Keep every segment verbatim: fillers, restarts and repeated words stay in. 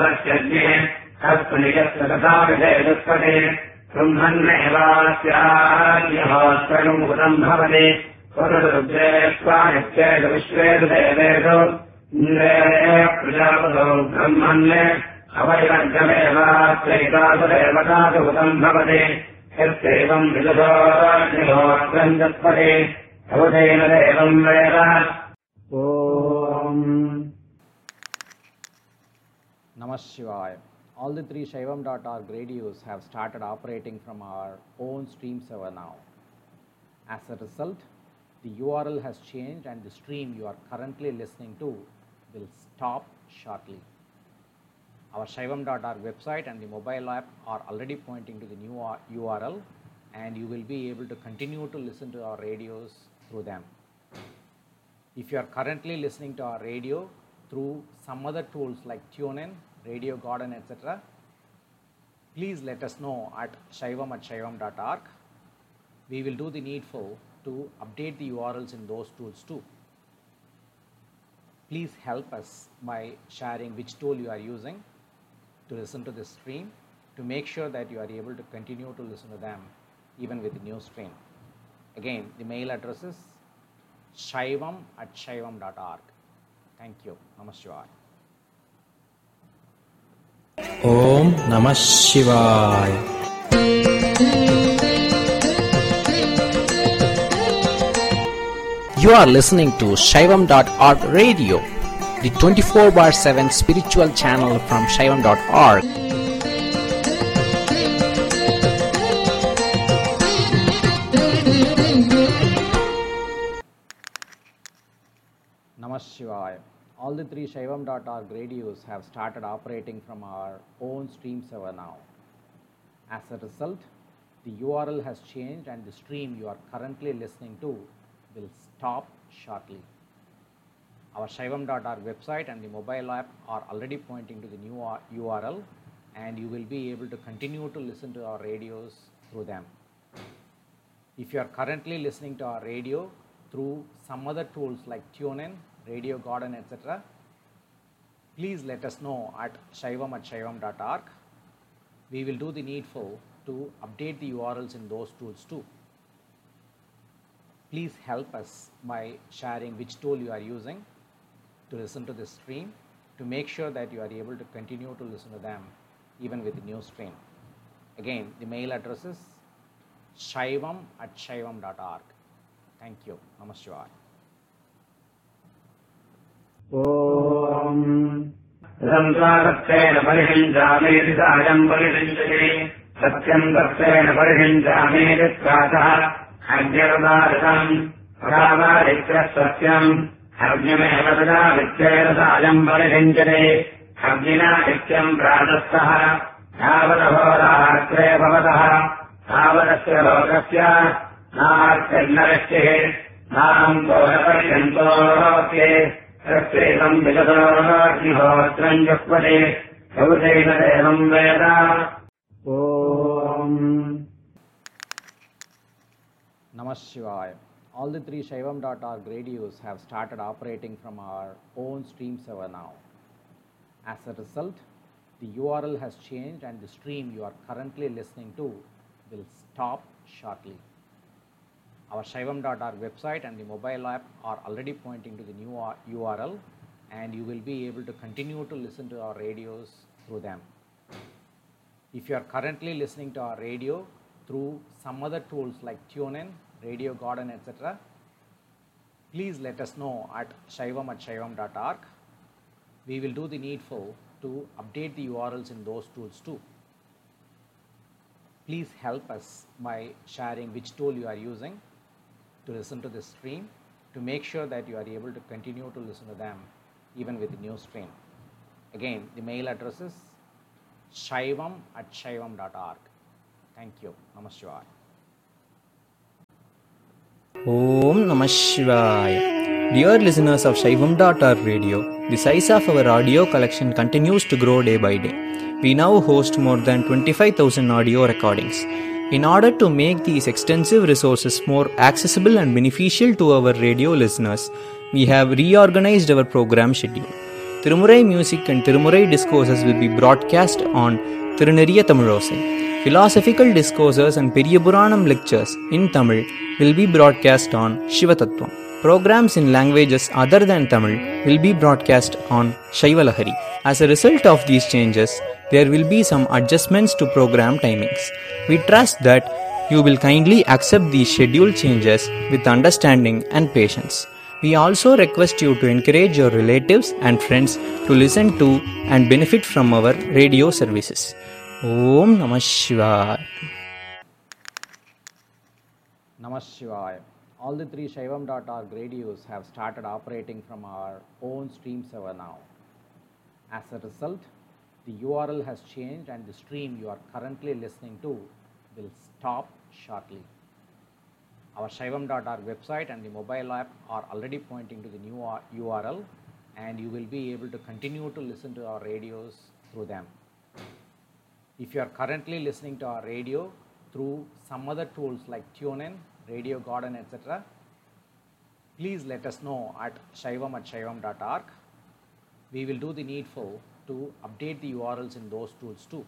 तत्पुनियत्तथाविधेदुष्पदे ब्रह्मन्नेवास्यान्यहोत्रमुदम् भवति स्वरुद्रे स्वानित्येषु विश्वेषु देवेषु इन्द्रे प्रजापतौ ब्रह्मन्ने अवैवर्गमेवात्रैतासु देवतासु उदम् भवति यस्यैवम् विदुषोऽग्निहोत्रम् तत्पदे भवतेन देवम् वेद ओम् Namah Shivaya. All the three Shaivam dot org radios have started operating from our own stream server now. As a result, the U R L has changed and the stream you are currently listening to will stop shortly. Our Shaivam dot org website and the mobile app are already pointing to the new U R L, and you will be able to continue to listen to our radios through them. If you are currently listening to our radio through some other tools like TuneIn, Radio Garden, et cetera, please let us know at shaivam at shaivam dot org. We will do the needful to update the U R Ls in those tools too. Please help us by sharing which tool you are using to listen to this stream, to make sure that you are able to continue to listen to them even with the new stream. Again, the mail address is shaivam at shaivam dot org. Thank you. Namah Shivaya. Om Namah Shivaya. You are listening to Shaivam dot org radio, the twenty-four bar seven spiritual channel from Shaivam dot org. Namah Shivaya. All the three Shaivam dot org radios have started operating from our own stream server now. As a result, the U R L has changed and the stream you are currently listening to will stop shortly. Our Shaivam dot org website and the mobile app are already pointing to the new U R L, and you will be able to continue to listen to our radios through them. If you are currently listening to our radio through some other tools like TuneIn, Radio Garden, et cetera, please let us know at shaivam at shaivam dot org. We will do the needful to update the U R Ls in those tools too. Please help us by sharing which tool you are using to listen to this stream, to make sure that you are able to continue to listen to them even with the new stream. Again, the mail address is shaivam at shaivam dot org. Thank you. Namah Shivaya. Om Ramsarattena Parihinjameti Sajam Parihinjati Satyam Dattena Parihinjameti Prataha Ajyavadatam Pravaritya Satyam Ajyameva Vidyera Sajam Parihinjati Ajyina Nityam Pratastaha Yavadahorahatre Bhavataha Yavadasya Lokasya Nartennarashye Nam Bodhaparyantohotye Rasvetam Vijataragnihotram Japade Bhavutena Devam Veda Om Namah Shivaya. All the three Shaivam dot org radios have started operating from our own stream server now. As a result, the U R L has changed and the stream you are currently listening to will stop shortly. Our Shaivam dot org website and the mobile app are already pointing to the new U R L, and you will be able to continue to listen to our radios through them. If you are currently listening to our radio through some other tools like TuneIn, Radio Garden, et cetera, please let us know at shaivam at shaivam dot org. We will do the needful to update the U R Ls in those tools too. Please help us by sharing which tool you are using to listen to this stream, to make sure that you are able to continue to listen to them even with the new stream. Again, the mail address is shaivam at shaivam dot org. Thank you. Namah Shivaya. Om Namah Shivaya. Dear listeners of Shaivam dot org radio, the size of our audio collection continues to grow day by day. We now host more than twenty-five thousand audio recordings. In order to make these extensive resources more accessible and beneficial to our radio listeners, we have reorganized our program schedule. Tirumurai music and Tirumurai discourses will be broadcast on Tiruneriya Tamilosai. Philosophical discourses and Periyapuranam lectures in Tamil will be broadcast on Shivatattvam. Programs in languages other than Tamil will be broadcast on Shaivalahari. As a result of these changes, there will be some adjustments to program timings. We trust that you will kindly accept these schedule changes with understanding and patience. We also request you to encourage your relatives and friends to listen to and benefit from our radio services. Om Namah Shivaya. Namah Shivaya. All the three Shaivam dot org radios have started operating from our own stream server now. As a result, the U R L has changed and the stream you are currently listening to will stop shortly. Our Shaivam dot org website and the mobile app are already pointing to the new U R L, and you will be able to continue to listen to our radios through them. If you are currently listening to our radio through some other tools like TuneIn, Radio Garden, et cetera, please let us know at shaivam at shaivam dot org. We will do the needful to update the U R Ls in those tools too.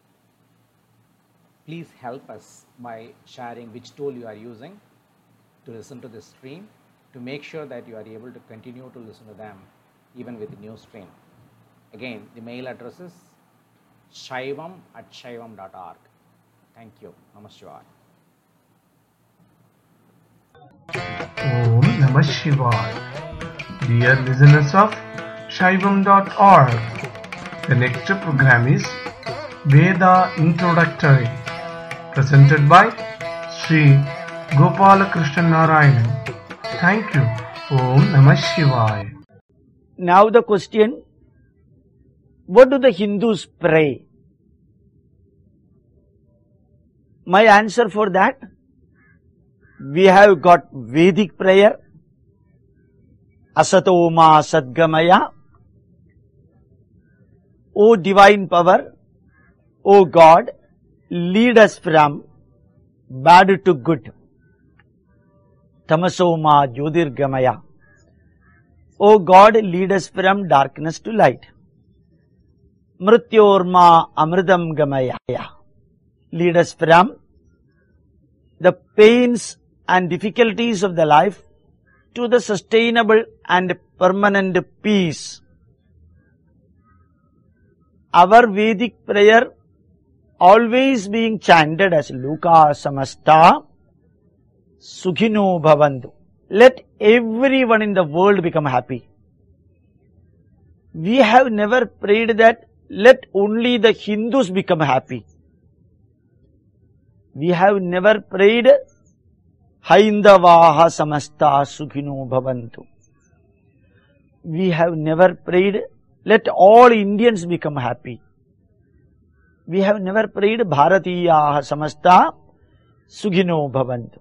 Please help us by sharing which tool you are using to listen to this stream, to make sure that you are able to continue to listen to them even with the new stream. Again, the mail address is shaivam at shaivam dot org. Thank you. Namah Shivaya. Om Namah Shivaya. Dear listeners of Shaivam dot org, the next program is Veda Introductory, presented by Sri Gopala Krishna Narayanan. Thank you. Om Namah Shivaya. Now the question, what do the Hindus pray? My answer for that, we have got Vedic prayer, Asato Ma Sadgamaya. O divine power, O God, lead us from bad to good. Tamaso Ma Jyotirgamaya. O God, lead us from darkness to light. Mrityorma Amridam Gamaya. Lead us from the pains and difficulties of the life to the sustainable and permanent peace. Our Vedic prayer always being chanted as Loka Samasta Sukhino Bhavantu. Let everyone in the world become happy. We have never prayed that let only the Hindus become happy. We have never prayed Haindavaha Samasta Sukhino Bhavantu. We have never prayed let all Indians become happy. We have never prayed Bharatiyaha Samasta Sukhino Bhavantu.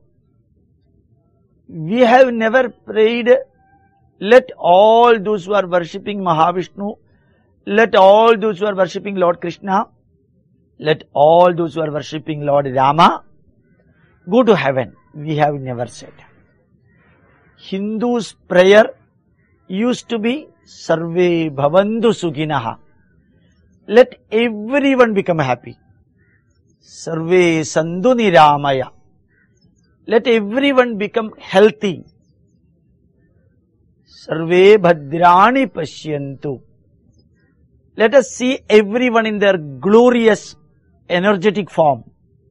We have never prayed let all those who are worshipping Mahavishnu, let all those who are worshipping Lord Krishna, let all those who are worshipping Lord Rama go to heaven. We have never said. Hindus' prayer used to be Sarve Bhavantu Sukhinaha. Let everyone become happy. Sarve Sandhu Niramaya. Let everyone become healthy. Sarve Bhadrani Pashyantu. Let us see everyone in their glorious, energetic form.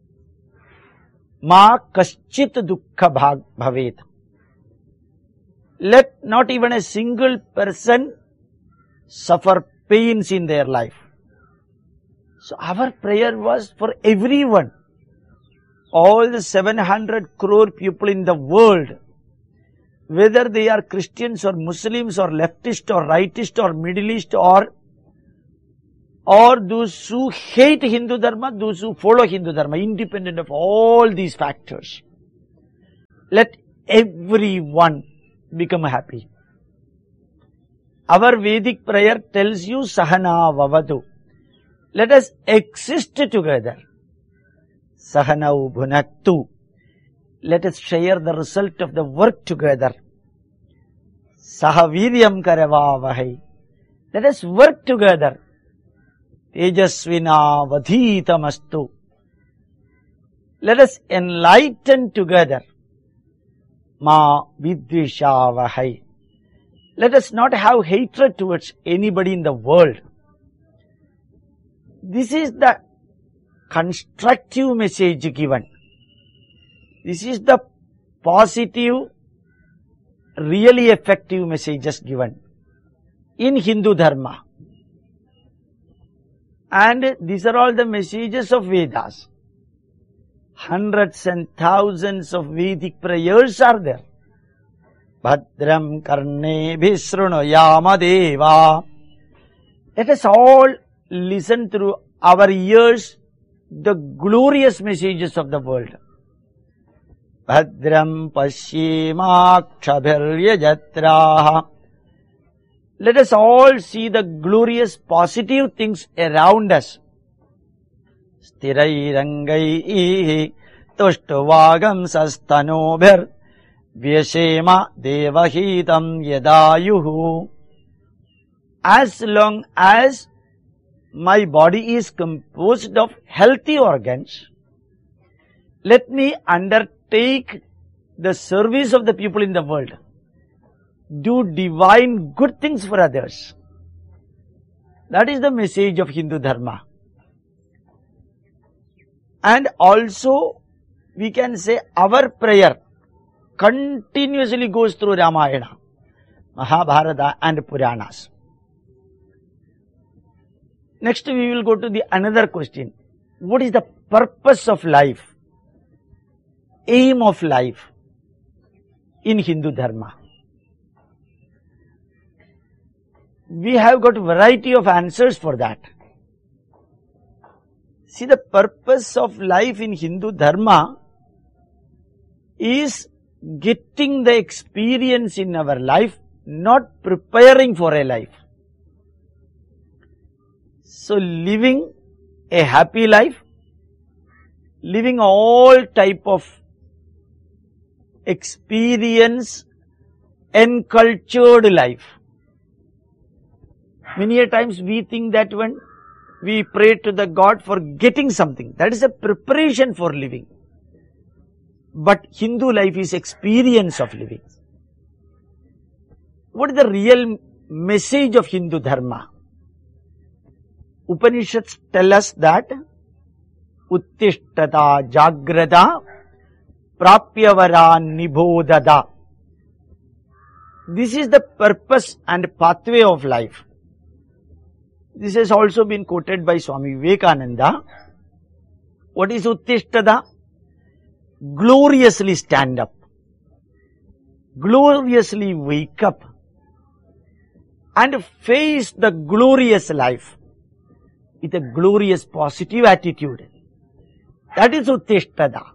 Ma Kaschit Dukkha Bhavet. Let not even a single person suffer pains in their life. So our prayer was for everyone. All the seven hundred crore people in the world, whether they are Christians or Muslims or leftist or rightist or Middle East or or those who hate Hindu Dharma, those who follow Hindu Dharma, independent of all these factors. Let everyone become happy. Our Vedic prayer tells you Sahana Vavadu. Let us exist together. Sahanau Bhunattu. Let us share the result of the work together. Sahaviryam Karavavahai. Let us work together. Tejasvina vadhitamastu. Let us enlighten together. Ma vidvishavahai. Let us not have hatred towards anybody in the world. This is the constructive message given. This is the positive, really effective messages given in Hindu Dharma. And these are all the messages of Vedas. Hundreds and thousands of Vedic prayers are there. Bhadram karne bhisrunayama deva. Let us all listen through our ears the glorious messages of the world. Bhadram paschimakshabhiryajatra. Let us all see the glorious positive things around us. Sthirairangai tushtuvagam sastanobhir vyashema devahitam yadayuhu. As long as my body is composed of healthy organs, let me undertake the service of the people in the world. Do divine good things for others. That is the message of Hindu Dharma. And also, we can say our prayer continuously goes through Ramayana, Mahabharata and Puranas. Next we will go to the another question. What is the purpose of life? Aim of life in Hindu Dharma? We have got a variety of answers for that. See, the purpose of life in Hindu Dharma is getting the experience in our life, not preparing for a life. So, living a happy life, living all type of experience, encultured life. Many a times we think that when we pray to the God for getting something, that is a preparation for living. But Hindu life is experience of living. What is the real message of Hindu Dharma? Upanishads tell us that Uttishtata Jagrata Prapyavara Nibodada. This is the purpose and pathway of life. This has also been quoted by Swami Vivekananda. What is Uttishtata? Gloriously stand up. Gloriously wake up. And face the glorious life with a glorious positive attitude. That is Uttishtata.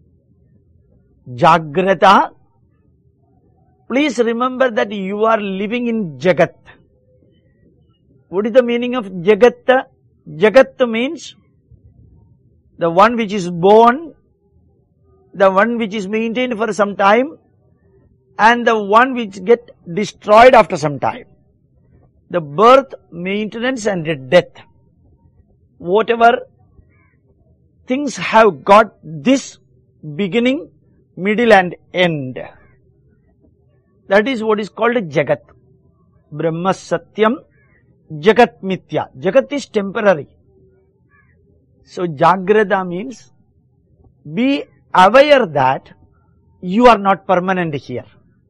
Jagrata. Please remember that you are living in Jagat. What is the meaning of Jagat? Jagat means the one which is born, the one which is maintained for some time, and the one which get destroyed after some time. The birth, maintenance and the death. Whatever things have got this beginning, middle and end. That is what is called Jagat. Brahma Satyam, Jagat Mithya. Jagat is temporary. So Jagrata means be aware that you are not permanent here.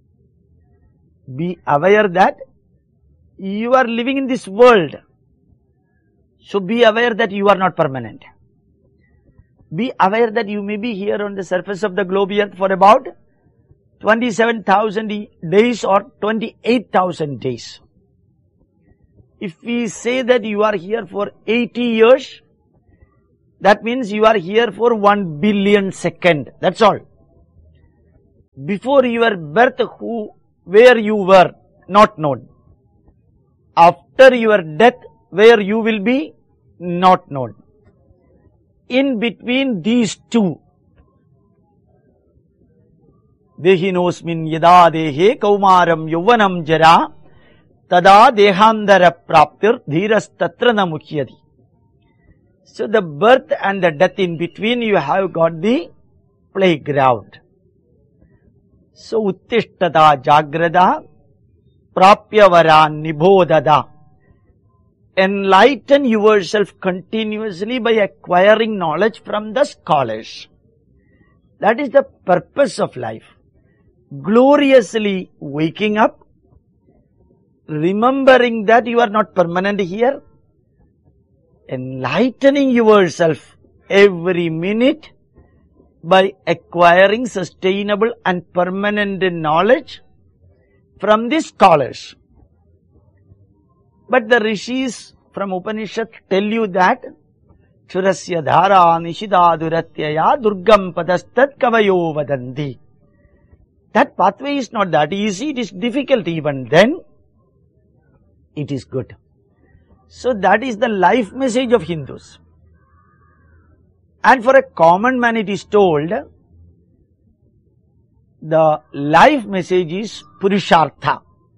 Be aware that you are living in this world. So be aware that you are not permanent. Be aware that you may be here on the surface of the globe earth for about twenty-seven thousand days or twenty-eight thousand days. If we say that you are here for eighty years, that means you are here for one billion second. That's all. Before your birth, who, where you were, not known. After your death, where you will be, not known. In between these two, Dehinosmin yada dehe kaumaram yovanam jara tada dehandara praptir dhiras tatra na mukhyati. So the birth and the death in between, you have got the playground. So uttishtada jagrada prapya varan nibodada. Enlighten yourself continuously by acquiring knowledge from the scholars. That is the purpose of life. Gloriously waking up, remembering that you are not permanent here, enlightening yourself every minute by acquiring sustainable and permanent knowledge from the scholars. But the rishis from Upanishad tell you that Churasya dhara nishidaduratyaya durgam padastat kavayo vadanti. That pathway is not that easy, it is difficult. Even then, it is good. So that is the life message of Hindus. And for a common man it is told, the life message is Purushartha.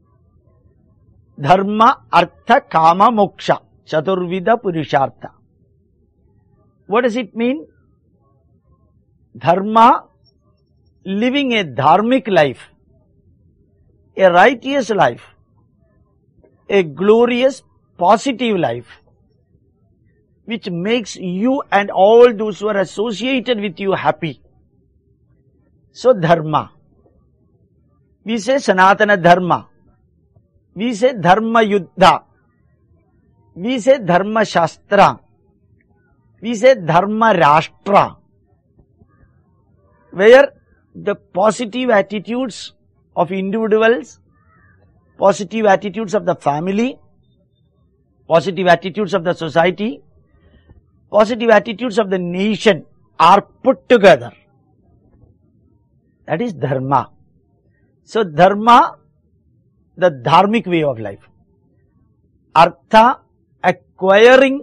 Dharma, Artha, Kama, Moksha. Chaturvida Purushartha. What does it mean? Dharma, living a dharmic life, a righteous life, a glorious, positive life, which makes you and all those who are associated with you happy. So Dharma. We say Sanatana Dharma. We say Dharma Yuddha. We say Dharma Shastra. We say Dharma Rashtra. Where the positive attitudes of individuals, positive attitudes of the family, positive attitudes of the society, positive attitudes of the nation are put together. That is Dharma. So Dharma, the dharmic way of life. Artha, acquiring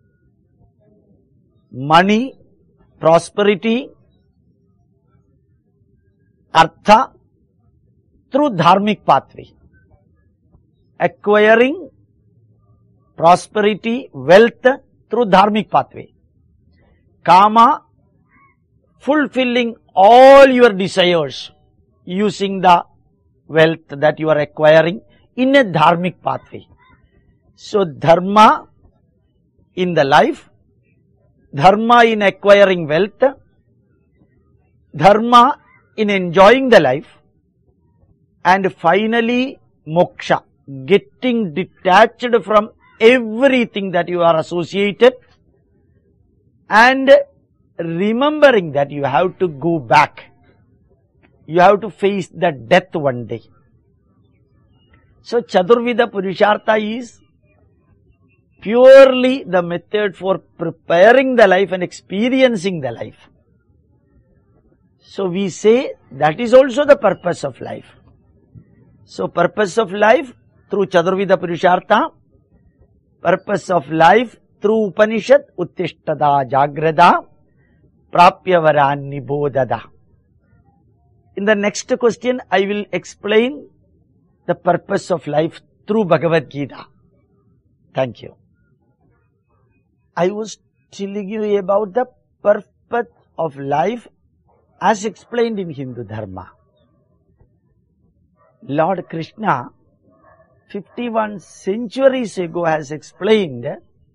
money, prosperity. Artha, through dharmic pathway. Acquiring prosperity, wealth through dharmic pathway. Kama, fulfilling all your desires using the wealth that you are acquiring in a dharmic pathway. So Dharma in the life, Dharma in acquiring wealth, Dharma in enjoying the life, and finally Moksha, getting detached from everything that you are associated and remembering that you have to go back. You have to face the death one day. So Chaturvida Purushartha is purely the method for preparing the life and experiencing the life. So we say that is also the purpose of life. So purpose of life through Chaturvida Purushartha, purpose of life through Upanishad, Uttishtada Jagrada, Prapya Varan Nibodada. In the next question, I will explain the purpose of life through Bhagavad Gita. Thank you. I was telling you about the purpose of life as explained in Hindu Dharma. Lord Krishna, fifty-one centuries ago, has explained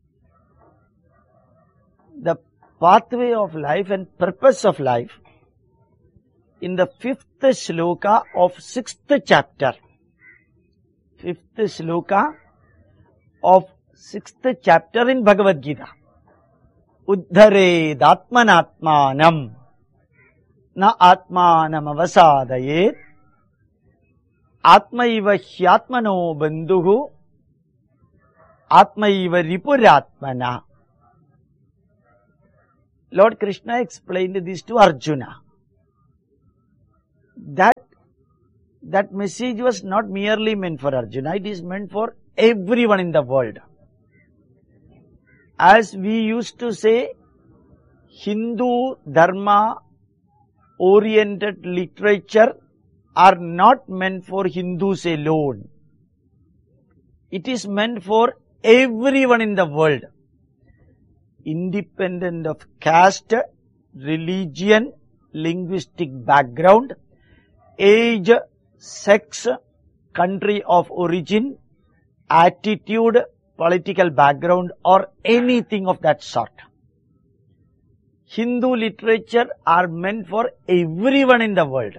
the pathway of life and purpose of life in the fifth shloka of sixth chapter. Fifth shloka of sixth chapter in Bhagavad Gita. Uddhared atmanatmanam na atmanam avasadayet atmaiva hyatmano bandhuhu atmaiva ripuratmana. Lord Krishna explained this to Arjuna. That, that message was not merely meant for Arjuna, it is meant for everyone in the world. As we used to say, Hindu Dharma oriented literature are not meant for Hindus alone. It is meant for everyone in the world, independent of caste, religion, linguistic background, age, sex, country of origin, attitude, political background, or anything of that sort. Hindu literature are meant for everyone in the world.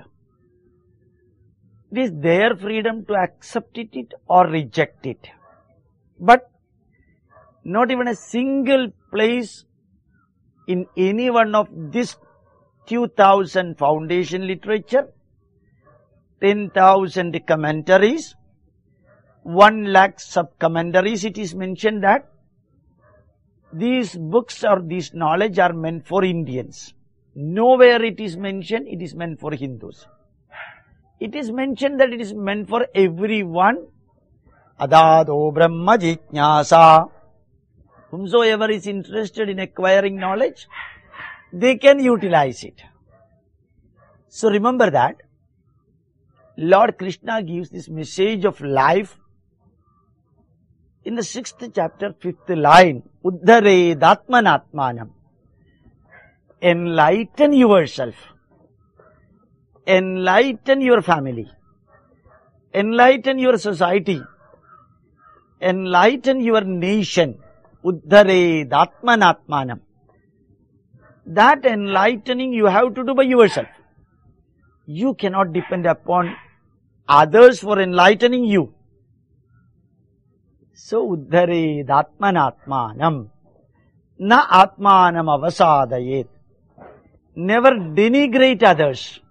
It is their freedom to accept it or reject it. But not even a single place in any one of these two thousand foundation literature, ten thousand commentaries, one lakh sub-commentaries, it is mentioned that these books or this knowledge are meant for Indians. Nowhere it is mentioned it is meant for Hindus. It is mentioned that it is meant for everyone. Adado Brahma Jijnasa. Whomsoever is interested in acquiring knowledge, they can utilize it. So remember that Lord Krishna gives this message of life in the sixth chapter, fifth line. Uddhared Atmanatmanam. Enlighten yourself. Enlighten your family. Enlighten your society. Enlighten your nation. Uddhared Atmanatmanam. That enlightening you have to do by yourself. You cannot depend upon others for enlightening you. So, Uddhared Atmanatmanam. Na Atmanam avasadayet. Never denigrate others.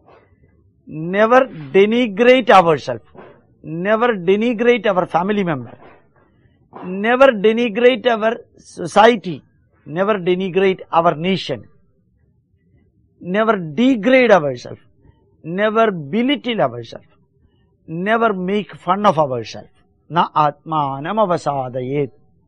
Never denigrate ourselves. Never denigrate our family member. Never denigrate our society. Never denigrate our nation. Never degrade ourselves. Never belittle ourselves. Never make fun of ourselves. Na atmanam avasadayet.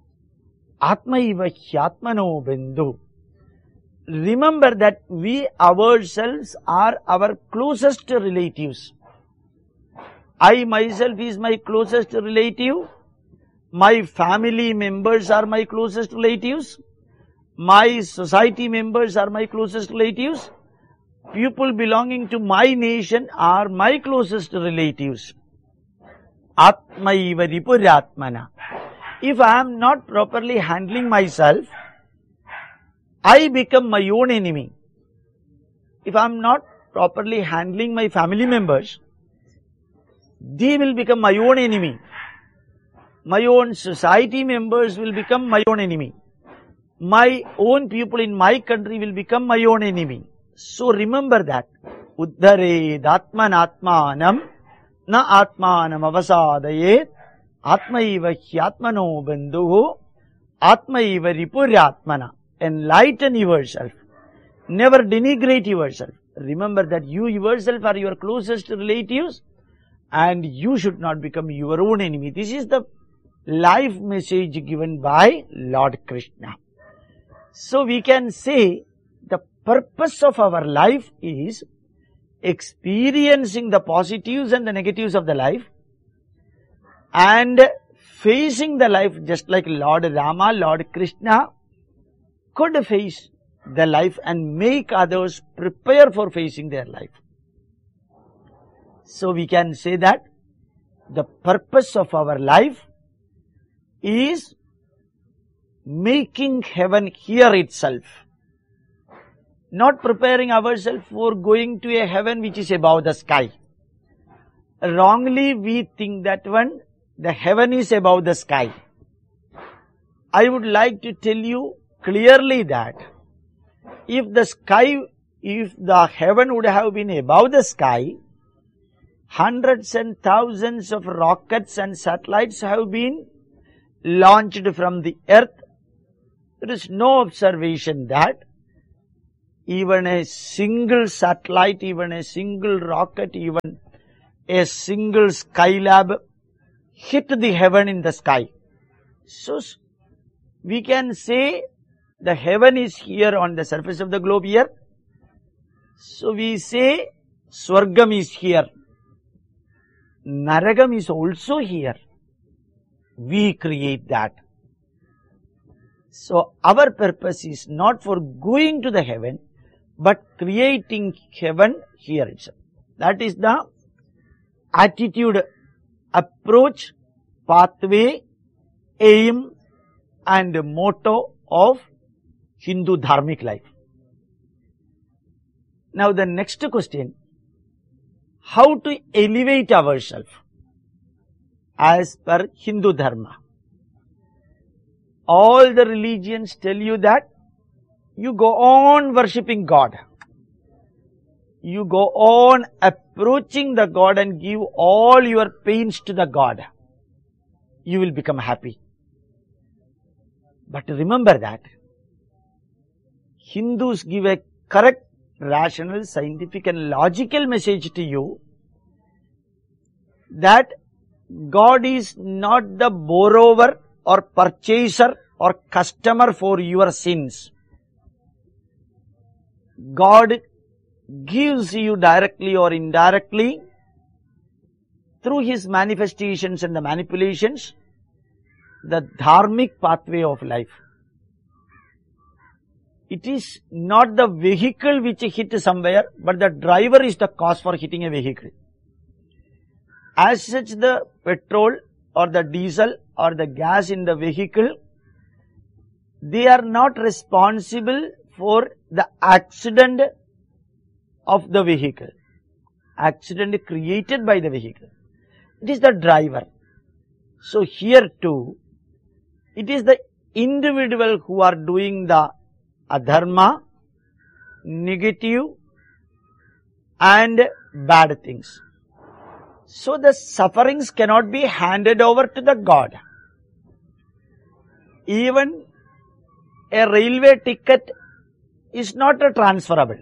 Atmaiva hyatmano bindu. Remember that we ourselves are our closest relatives. I myself is my closest relative. My family members are my closest relatives. My society members are my closest relatives. People belonging to my nation are my closest relatives. Atmaiva ripuratmana. If I am not properly handling myself, I become my own enemy. If I am not properly handling my family members, they will become my own enemy. My own society members will become my own enemy. My own people in my country will become my own enemy. So remember that. Uddhared Atmanatmanam na Atmanam avasadayet. Atmaiva hyatmano bandhuhu. Atmaiva ripuratmana. Enlighten yourself. Never denigrate yourself. Remember that you yourself are your closest relatives and you should not become your own enemy. This is the life message given by Lord Krishna. So we can say the purpose of our life is experiencing the positives and the negatives of the life and facing the life just like Lord Rama, Lord Krishna could face the life and make others prepare for facing their life. So we can say that the purpose of our life is making heaven here itself. Not preparing ourselves for going to a heaven which is above the sky. Wrongly we think that one, the heaven is above the sky. I would like to tell you clearly that if the sky, if the heaven would have been above the sky, hundreds and thousands of rockets and satellites have been launched from the earth. There is no observation that even a single satellite, even a single rocket, even a single skylab hit the heaven in the sky. So we can say the heaven is here on the surface of the globe here. So we say Swargam is here. Naragam is also here. we create that. So our purpose is not for going to the heaven, but creating heaven here itself. That is the attitude, approach, pathway, aim and motto of Hindu dharmic life. Now the next question, how to elevate ourselves as per Hindu dharma? All the religions tell you that you go on worshipping God. You go on approaching the God and give all your pains to the God. You will become happy. But remember that Hindus give a correct, rational, scientific and logical message to you that God is not the borrower or purchaser or customer for your sins. God gives you directly or indirectly through His manifestations and the manipulations the dharmic pathway of life. It is not the vehicle which hit somewhere, but the driver is the cause for hitting a vehicle. As such, the petrol or the diesel or the gas in the vehicle, they are not responsible for the accident of the vehicle. Accident created by the vehicle. It is the driver. So here too, it is the individual who are doing the adharma, negative and bad things. So the sufferings cannot be handed over to the God. Even a railway ticket is not a transferable.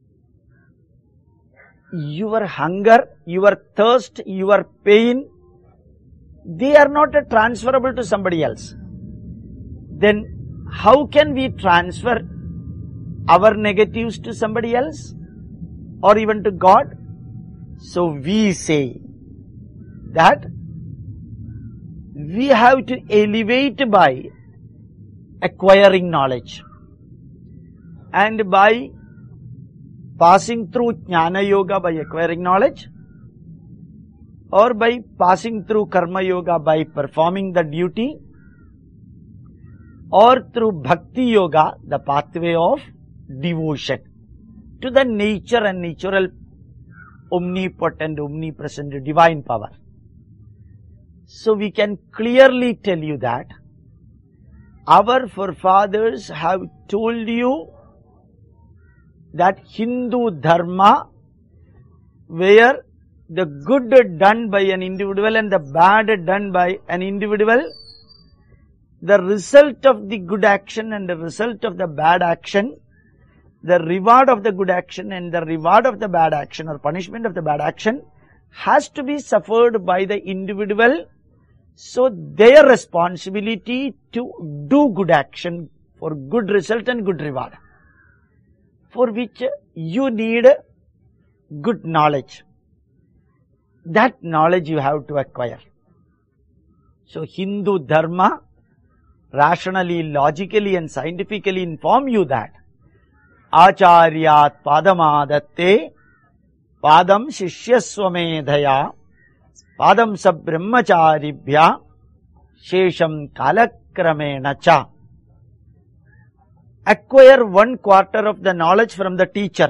Your hunger, your thirst, your pain, they are not transferable to somebody else. Then how can we transfer our negatives to somebody else or even to God? So we say that we have to elevate by acquiring knowledge and by passing through Jnana Yoga by acquiring knowledge, or by passing through Karma Yoga by performing the duty, or through Bhakti Yoga, the pathway of devotion to the nature and natural omnipotent, omnipresent divine power. So we can clearly tell you that our forefathers have told you that Hindu dharma, where the good done by an individual and the bad done by an individual, the result of the good action and the result of the bad action, the reward of the good action and the reward of the bad action or punishment of the bad action has to be suffered by the individual. So their responsibility to do good action for good result and good reward, for which you need good knowledge. That knowledge you have to acquire. So Hindu dharma rationally, logically and scientifically inform you that Acharyat padamadatte padam shishyaswamedhaya padam sabrahmacharibhya shesham kalakramena cha. Acquire one quarter of the knowledge from the teacher.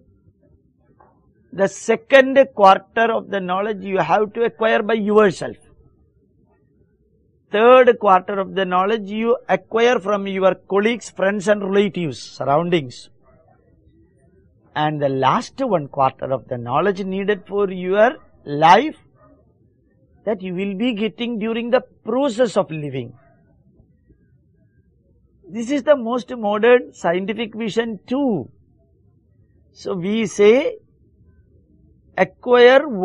The second quarter of the knowledge you have to acquire by yourself. Third quarter of the knowledge you acquire from your colleagues, friends and relatives, surroundings. And the last one quarter of the knowledge needed for your life, that you will be getting during the process of living. This is the most modern scientific vision too. So we say acquire